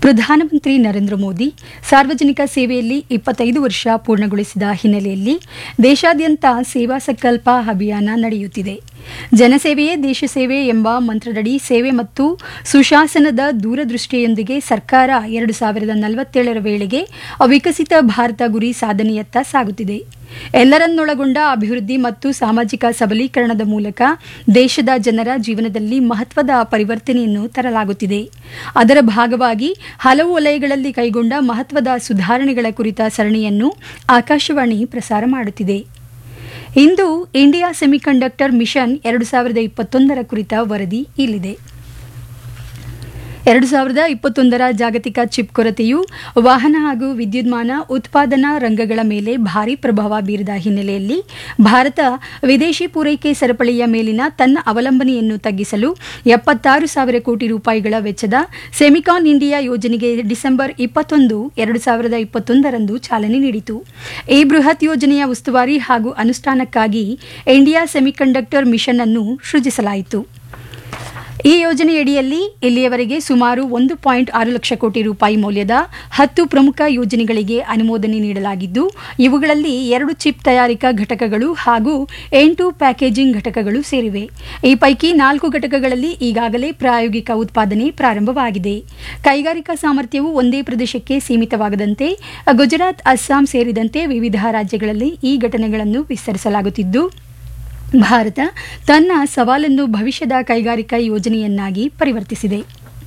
ಪ್ರಧಾನಮಂತ್ರಿ ನರೇಂದ್ರ ಮೋದಿ ಸಾರ್ವಜನಿಕ ಸೇವೆಯಲ್ಲಿ 25 ವರ್ಷ ಪೂರ್ಣಗೊಳಿಸಿದ ಹಿನ್ನೆಲೆಯಲ್ಲಿ ದೇಶಾದ್ಯಂತ ಸೇವಾ ಸಂಕಲ್ಪ ಅಭಿಯಾನ ನಡೆಯುತ್ತಿದೆ. ಜನಸೇವೆಯೇ ದೇಶ ಸೇವೆ ಎಂಬ ಮಂತ್ರದಡಿ ಸೇವೆ ಮತ್ತು ಸುಶಾಸನದ ದೂರದೃಷ್ಟಿಯೊಂದಿಗೆ ಸರ್ಕಾರ 2047ರ ವೇಳೆಗೆ ವಿಕಸಿತ ಭಾರತ ಗುರಿ ಸಾಧನೆಯತ್ತ ಸಾಗುತ್ತಿದೆ. ಎಲ್ಲರನ್ನೊಳಗೊಂಡ ಅಭಿವೃದ್ಧಿ ಮತ್ತು ಸಾಮಾಜಿಕ ಸಬಲೀಕರಣದ ಮೂಲಕ ದೇಶದ ಜನರ ಜೀವನದಲ್ಲಿ ಮಹತ್ವದ ಪರಿವರ್ತನೆಯನ್ನು ತರಲಾಗುತ್ತಿದೆ. ಅದರ ಭಾಗವಾಗಿ ಹಲವು ವಲಯಗಳಲ್ಲಿ ಕೈಗೊಂಡ ಮಹತ್ವದ ಸುಧಾರಣೆಗಳ ಕುರಿತ ಸರಣಿಯನ್ನು ಆಕಾಶವಾಣಿ ಪ್ರಸಾರ ಮಾಡುತ್ತಿದೆ. ಇಂದು ಇಂಡಿಯಾ ಸೆಮಿಕಂಡಕ್ಟರ್ ಮಿಷನ್ 2021ರ ಕುರಿತ ವರದಿ ಇಲ್ಲಿದೆ. 2021ರ ಜಾಗತಿಕ ಚಿಪ್ ಕೊರತೆಯು ವಾಹನ ಹಾಗೂ ವಿದ್ಯುನ್ಮಾನ ಉತ್ಪಾದನಾ ರಂಗಗಳ ಮೇಲೆ ಭಾರೀ ಪ್ರಭಾವ ಬೀರಿದ ಹಿನ್ನೆಲೆಯಲ್ಲಿ ಭಾರತ ವಿದೇಶಿ ಪೂರೈಕೆ ಸರಪಳಿಯ ಮೇಲಿನ ತನ್ನ ಅವಲಂಬನೆಯನ್ನು ತಗ್ಗಿಸಲು 76,000 ಕೋಟಿ ರೂಪಾಯಿಗಳ ವೆಚ್ಚದ ಸೆಮಿಕಾನ್ ಇಂಡಿಯಾ ಯೋಜನೆಗೆ ಡಿಸೆಂಬರ್ 21, 2021ರಂದು ಚಾಲನೆ ನೀಡಿತು. ಈ ಬೃಹತ್ ಯೋಜನೆಯ ಉಸ್ತುವಾರಿ ಹಾಗೂ ಅನುಷ್ಠಾನಕ್ಕಾಗಿ ಇಂಡಿಯಾ ಸೆಮಿಕಂಡಕ್ಟರ್ ಮಿಷನ್ ಅನ್ನು ಸೃಜಿಸಲಾಯಿತು. ಈ ಯೋಜನೆಯಡಿಯಲ್ಲಿ ಇಲ್ಲಿಯವರೆಗೆ ಸುಮಾರು 1.6 ಲಕ್ಷ ಕೋಟಿ ರೂಪಾಯಿ ಮೌಲ್ಯದ 10 ಪ್ರಮುಖ ಯೋಜನೆಗಳಿಗೆ ಅನುಮೋದನೆ ನೀಡಲಾಗಿದ್ದು, ಇವುಗಳಲ್ಲಿ 2 ಚಿಪ್ ತಯಾರಿಕಾ ಘಟಕಗಳು ಹಾಗೂ 8 ಪ್ಯಾಕೇಜಿಂಗ್ ಘಟಕಗಳು ಸೇರಿವೆ. ಈ ಪೈಕಿ 4 ಘಟಕಗಳಲ್ಲಿ ಈಗಾಗಲೇ ಪ್ರಾಯೋಗಿಕ ಉತ್ಪಾದನೆ ಪ್ರಾರಂಭವಾಗಿದೆ. ಕೈಗಾರಿಕಾ ಸಾಮರ್ಥ್ಯವು ಒಂದೇ ಪ್ರದೇಶಕ್ಕೆ ಸೀಮಿತವಾಗದಂತೆ ಗುಜರಾತ್, ಅಸ್ಸಾಂ ಸೇರಿದಂತೆ ವಿವಿಧ ರಾಜ್ಯಗಳಲ್ಲಿ ಈ ಘಟನೆಗಳನ್ನು ವಿಸ್ತರಿಸಲಾಗುತ್ತಿದ್ದು, ಭಾರತ ತನ್ನ ಸವಾಲನ್ನು ಭವಿಷ್ಯದ ಕೈಗಾರಿಕಾ ಯೋಜನೆಯನ್ನಾಗಿ ಪರಿವರ್ತಿಸಿದೆ.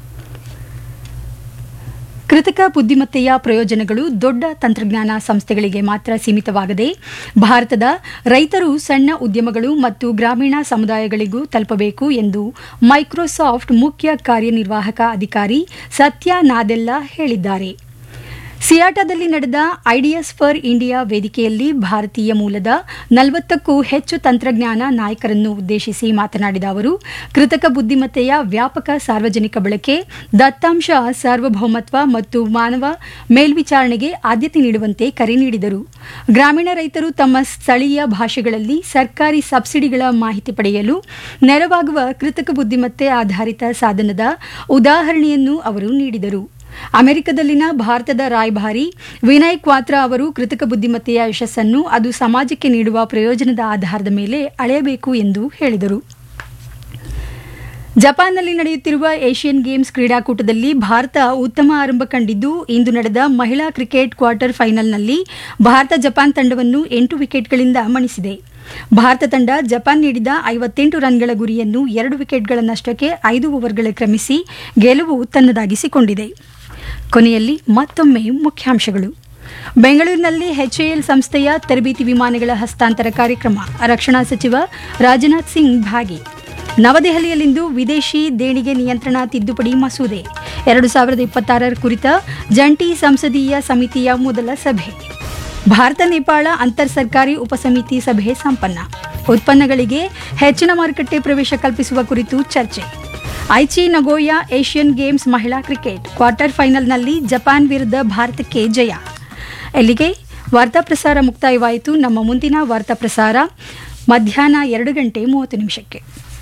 ಕೃತಕ ಬುದ್ಧಿಮತ್ತೆಯ ಪ್ರಯೋಜನಗಳು ದೊಡ್ಡ ತಂತ್ರಜ್ಞಾನ ಸಂಸ್ಥೆಗಳಿಗೆ ಮಾತ್ರ ಸೀಮಿತವಾಗದೆ ಭಾರತದ ರೈತರು, ಸಣ್ಣ ಉದ್ಯಮಗಳು ಮತ್ತು ಗ್ರಾಮೀಣ ಸಮುದಾಯಗಳಿಗೂ ತಲುಪಬೇಕು ಎಂದು ಮೈಕ್ರೋಸಾಫ್ಟ್ ಮುಖ್ಯ ಕಾರ್ಯನಿರ್ವಾಹಕ ಅಧಿಕಾರಿ ಸತ್ಯ ನಾದೆಲ್ಲಾ ಹೇಳಿದ್ದಾರೆ. ಸಿಯಾಟಾದಲ್ಲಿ ನಡೆದ ಐಡಿಯಾಸ್ ಫಾರ್ ಇಂಡಿಯಾ ವೇದಿಕೆಯಲ್ಲಿ ಭಾರತೀಯ ಮೂಲದ 40ಕ್ಕೂ ಹೆಚ್ಚು ತಂತ್ರಜ್ಞಾನ ನಾಯಕರನ್ನು ಉದ್ದೇಶಿಸಿ ಮಾತನಾಡಿದ ಅವರು, ಕೃತಕ ಬುದ್ಧಿಮತ್ತೆಯ ವ್ಯಾಪಕ ಸಾರ್ವಜನಿಕ ಬಳಕೆ, ದತ್ತಾಂಶ ಸಾರ್ವಭೌಮತ್ವ ಮತ್ತು ಮಾನವ ಮೇಲ್ವಿಚಾರಣೆಗೆ ಆದ್ಯತೆ ನೀಡುವಂತೆ ಕರೆ ನೀಡಿದರು. ಗ್ರಾಮೀಣ ರೈತರು ತಮ್ಮ ಸ್ಥಳೀಯ ಭಾಷೆಗಳಲ್ಲಿ ಸರ್ಕಾರಿ ಸಬ್ಸಿಡಿಗಳ ಮಾಹಿತಿ ಪಡೆಯಲು ನೆರವಾಗುವ ಕೃತಕ ಬುದ್ಧಿಮತ್ತೆ ಆಧಾರಿತ ಸಾಧನದ ಉದಾಹರಣೆಯನ್ನು ಅವರು ನೀಡಿದರು. ಅಮೆರಿಕದಲ್ಲಿನ ಭಾರತದ ರಾಯಭಾರಿ ವಿನಯ್ ಕ್ವಾತ್ರಾ ಅವರು ಕೃತಕ ಬುದ್ಧಿಮತ್ತೆಯ ಯಶಸ್ಸನ್ನು ಅದು ಸಮಾಜಕ್ಕೆ ನೀಡುವ ಪ್ರಯೋಜನದ ಆಧಾರದ ಮೇಲೆ ಅಳೆಯಬೇಕು ಎಂದು ಹೇಳಿದರು. ಜಪಾನ್ನಲ್ಲಿ ನಡೆಯುತ್ತಿರುವ ಏಷ್ಯನ್ ಗೇಮ್ಸ್ ಕ್ರೀಡಾಕೂಟದಲ್ಲಿ ಭಾರತ ಉತ್ತಮ ಆರಂಭ ಕಂಡಿದ್ದು, ಇಂದು ನಡೆದ ಮಹಿಳಾ ಕ್ರಿಕೆಟ್ ಕ್ವಾರ್ಟರ್ ಫೈನಲ್ನಲ್ಲಿ ಭಾರತ ಜಪಾನ್ ತಂಡವನ್ನು 8 ವಿಕೆಟ್ಗಳಿಂದ ಮಣಿಸಿದೆ. ಭಾರತ ತಂಡ ಜಪಾನ್ ನೀಡಿದ 58 ರನ್ಗಳ ಗುರಿಯನ್ನು 2 ವಿಕೆಟ್ಗಳ ನಷ್ಟಕ್ಕೆ 5 ಓವರ್ಗಳ ಕ್ರಮಿಸಿ ಗೆಲುವು ತನ್ನದಾಗಿಸಿಕೊಂಡಿದೆ. ಕೊನೆಯಲ್ಲಿ ಮತ್ತೊಮ್ಮೆ ಮುಖ್ಯಾಂಶಗಳು. ಬೆಂಗಳೂರಿನಲ್ಲಿ ಎಚ್ಎಎಲ್ ಸಂಸ್ಥೆಯ ತರಬೇತಿ ವಿಮಾನಗಳ ಹಸ್ತಾಂತರ ಕಾರ್ಯಕ್ರಮ, ರಕ್ಷಣಾ ಸಚಿವ ರಾಜನಾಥ್ ಸಿಂಗ್ ಭಾಗಿ. ನವದೆಹಲಿಯಲ್ಲಿಂದು ವಿದೇಶಿ ದೇಣಿಗೆ ನಿಯಂತ್ರಣ ತಿದ್ದುಪಡಿ ಮಸೂದೆ 2026 ಕುರಿತ ಜಂಟಿ ಸಂಸದೀಯ ಸಮಿತಿಯ ಮೊದಲ ಸಭೆ. ಭಾರತ ನೇಪಾಳ ಅಂತರ್ ಸರ್ಕಾರಿ ಉಪಸಮಿತಿ ಸಭೆ ಸಂಪನ್ನ. ಉತ್ಪನ್ನಗಳಿಗೆ ಹೆಚ್ಚಿನ ಮಾರುಕಟ್ಟೆ ಪ್ರವೇಶ ಕಲ್ಪಿಸುವ ಕುರಿತು ಚರ್ಚೆ. ಐಚಿ ನಗೋಯಾ ಏಷ್ಯನ್ ಗೇಮ್ಸ್ ಮಹಿಳಾ ಕ್ರಿಕೆಟ್ ಕ್ವಾರ್ಟರ್ ಫೈನಲ್ನಲ್ಲಿ ಜಪಾನ್ ವಿರುದ್ಧ ಭಾರತಕ್ಕೆ ಜಯ. ಇಲ್ಲಿಗೆ ವಾರ್ತಾ ಪ್ರಸಾರ ಮುಕ್ತಾಯವಾಯಿತು. ನಮ್ಮ ಮುಂದಿನ ವಾರ್ತಾ ಪ್ರಸಾರ ಮಧ್ಯಾಹ್ನ 2:30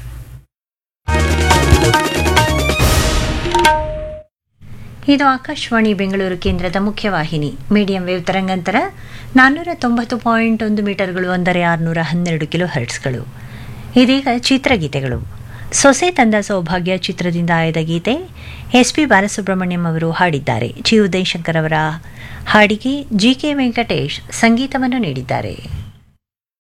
ಇದು ಆಕಾಶವಾಣಿ ಬೆಂಗಳೂರು ಕೇಂದ್ರದ ಮುಖ್ಯವಾಹಿನಿ. ಮೀಡಿಯಂ ವೇವ್ ತರಂಗಾಂತರ 490.1 ಮೀಟರ್ಗಳು, ಅಂದರೆ 612 ಕಿಲೋ ಹರ್ಟ್ಸ್ಗಳು. ಇದೀಗ ಚಿತ್ರಗೀತೆಗಳು. ಸೊಸೆ ತಂದ ಸೌಭಾಗ್ಯ ಚಿತ್ರದಿಂದ ಆಯ್ದ ಗೀತೆ ಎಸ್.ಪಿ. ಬಾಲಸುಬ್ರಹ್ಮಣ್ಯಂ ಅವರು ಹಾಡಿದ್ದಾರೆ. ಜಿ. ಉದಯಶಂಕರ್ ಅವರ ಹಾಡಿಗೆ ಜಿ.ಕೆ. ವೆಂಕಟೇಶ್ ಸಂಗೀತವನ್ನು ನೀಡಿದ್ದಾರೆ.